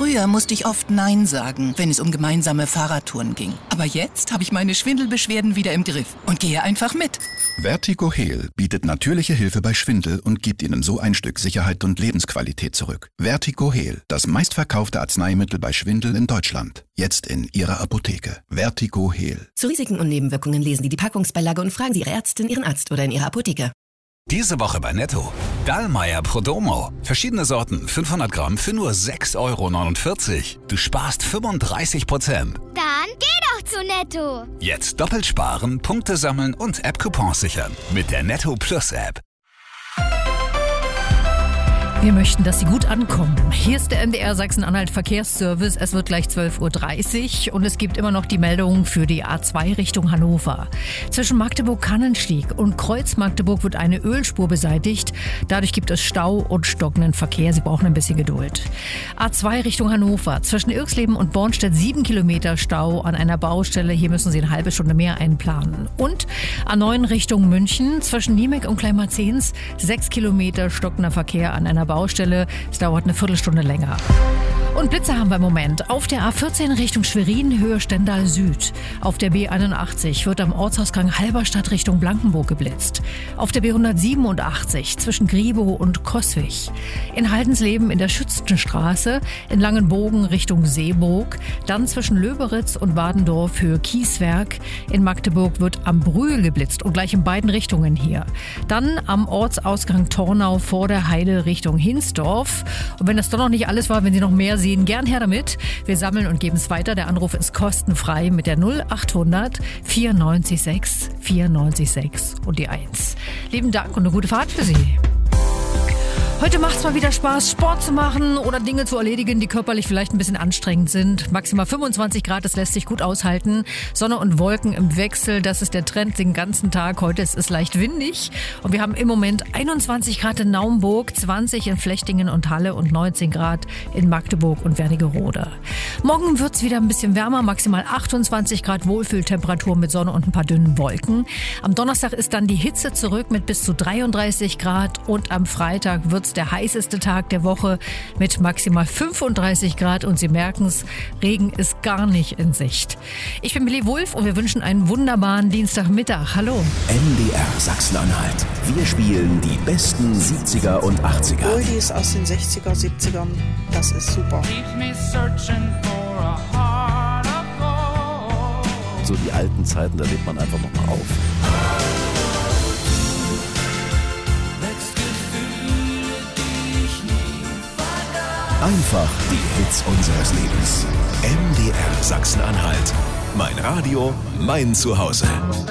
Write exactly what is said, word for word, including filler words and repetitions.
Früher musste ich oft Nein sagen, wenn es um gemeinsame Fahrradtouren ging. Aber jetzt habe ich meine Schwindelbeschwerden wieder im Griff und gehe einfach mit. Vertigo-Heal bietet natürliche Hilfe bei Schwindel und gibt Ihnen so ein Stück Sicherheit und Lebensqualität zurück. Vertigo-Heal, das meistverkaufte Arzneimittel bei Schwindel in Deutschland. Jetzt in Ihrer Apotheke. Vertigo-Heal. Zu Risiken und Nebenwirkungen lesen Sie die Packungsbeilage und fragen Sie Ihre Ärztin, Ihren Arzt oder in Ihrer Apotheke. Diese Woche bei Netto. Dallmayr Prodomo. Verschiedene Sorten, fünfhundert Gramm für nur sechs Euro neunundvierzig. Du sparst fünfunddreißig Prozent. Dann geh doch zu Netto. Jetzt doppelt sparen, Punkte sammeln und App-Coupons sichern. Mit der Netto Plus App. Wir möchten, dass Sie gut ankommen. Hier ist der N D R Sachsen-Anhalt Verkehrsservice. Es wird gleich zwölf Uhr dreißig und es gibt immer noch die Meldung für die A zwei Richtung Hannover. Zwischen Magdeburg-Kannenstieg und Kreuz-Magdeburg wird eine Ölspur beseitigt. Dadurch gibt es Stau und stockenden Verkehr. Sie brauchen ein bisschen Geduld. A zwei Richtung Hannover. Zwischen Irxleben und Bornstedt sieben Kilometer Stau an einer Baustelle. Hier müssen Sie eine halbe Stunde mehr einplanen. Und A neun Richtung München. Zwischen Niemek und Kleinmarzens sechs Kilometer stockender Verkehr an einer Baustelle. Es dauert eine Viertelstunde länger. Und Blitze haben wir im Moment. Auf der A vierzehn Richtung Schwerin, Höhe Stendal Süd. Auf der B einundachtzig wird am Ortsausgang Halberstadt Richtung Blankenburg geblitzt. Auf der B hundertsiebenundachtzig zwischen Griebow und Coswig. In Haldensleben in der Schützenstraße, in Langenbogen Richtung Seeburg. Dann zwischen Löberitz und Wadendorf Höhe Kieswerk. In Magdeburg wird am Brühl geblitzt und gleich in beiden Richtungen hier. Dann am Ortsausgang Tornau vor der Heide Richtung Hinsdorf. Und wenn das doch noch nicht alles war, wenn Sie noch mehr sehen, gern her damit. Wir sammeln und geben es weiter. Der Anruf ist kostenfrei mit der null achthundert vierundneunzig sechs vierundneunzig sechs und die eins. Lieben Dank und eine gute Fahrt für Sie. Heute macht es mal wieder Spaß, Sport zu machen oder Dinge zu erledigen, die körperlich vielleicht ein bisschen anstrengend sind. Maximal fünfundzwanzig Grad, das lässt sich gut aushalten. Sonne und Wolken im Wechsel, das ist der Trend den ganzen Tag. Heute ist es leicht windig und wir haben im Moment einundzwanzig Grad in Naumburg, zwanzig in Flechtingen und Halle und neunzehn Grad in Magdeburg und Wernigerode. Morgen wird es wieder ein bisschen wärmer, maximal achtundzwanzig Grad Wohlfühltemperatur mit Sonne und ein paar dünnen Wolken. Am Donnerstag ist dann die Hitze zurück mit bis zu dreiunddreißig Grad und am Freitag wird der heißeste Tag der Woche mit maximal fünfunddreißig Grad und Sie merken es, Regen ist gar nicht in Sicht. Ich bin Billy Wulff und wir wünschen einen wunderbaren Dienstagmittag. Hallo. N D R Sachsen-Anhalt. Wir spielen die besten siebziger und achtziger. Oldies aus den sechziger, siebzigern. Das ist super. So die alten Zeiten, da lebt man einfach noch mal auf. Einfach die Hits unseres Lebens. N D R Sachsen-Anhalt. Mein Radio, mein Zuhause.